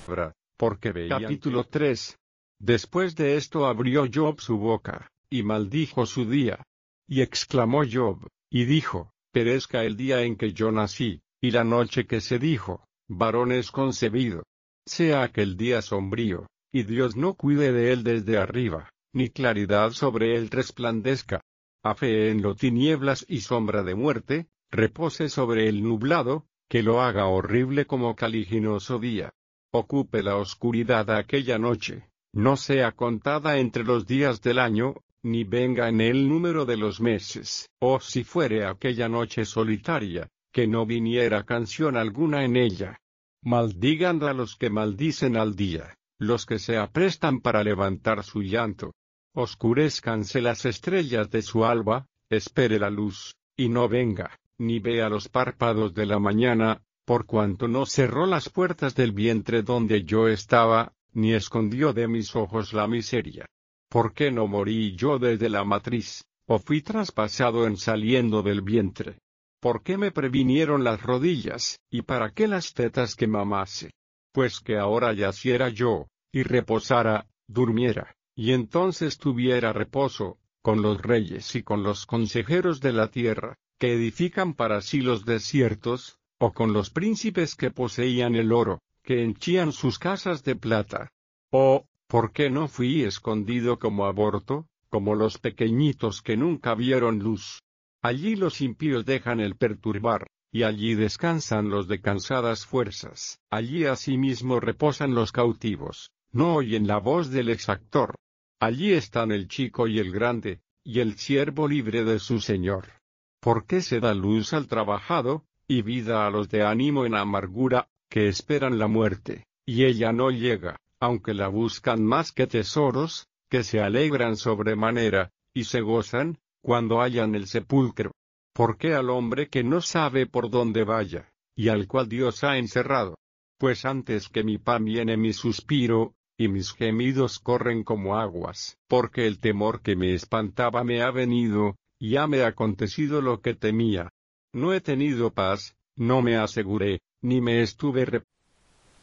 porque veían. Capítulo 3. Después de esto abrió Job su boca, y maldijo su día. Y exclamó Job, y dijo, perezca el día en que yo nací, y la noche que se dijo, varón es concebido. Sea aquel día sombrío, y Dios no cuide de él desde arriba, ni claridad sobre él resplandezca. Afee en lo tinieblas y sombra de muerte, repose sobre el nublado, que lo haga horrible como caliginoso día. Ocupe la oscuridad aquella noche, no sea contada entre los días del año, ni venga en el número de los meses. O si fuere aquella noche solitaria, que no viniera canción alguna en ella. Maldigan a los que maldicen al día, los que se aprestan para levantar su llanto. Oscurezcanse las estrellas de su alba, espere la luz, y no venga, ni vea los párpados de la mañana, por cuanto no cerró las puertas del vientre donde yo estaba, ni escondió de mis ojos la miseria. ¿Por qué no morí yo desde la matriz, o fui traspasado en saliendo del vientre? ¿Por qué me previnieron las rodillas, y para qué las tetas que mamase? Pues que ahora yaciera yo, y reposara, durmiera, y entonces tuviera reposo, con los reyes y con los consejeros de la tierra, que edifican para sí los desiertos, o con los príncipes que poseían el oro, que henchían sus casas de plata. Oh, ¿por qué no fui escondido como aborto, como los pequeñitos que nunca vieron luz? Allí los impíos dejan el perturbar, y allí descansan los de cansadas fuerzas. Allí asimismo reposan los cautivos, no oyen la voz del exactor. Allí están el chico y el grande, y el siervo libre de su señor. ¿Por qué se da luz al trabajado, y vida a los de ánimo en amargura, que esperan la muerte, y ella no llega, aunque la buscan más que tesoros, que se alegran sobremanera, y se gozan, cuando hallan el sepulcro? ¿Por qué al hombre que no sabe por dónde vaya, y al cual Dios ha encerrado? Pues antes que mi pan viene mi suspiro, y mis gemidos corren como aguas, porque el temor que me espantaba me ha venido, y ha me acontecido lo que temía. No he tenido paz, no me aseguré, ni me estuve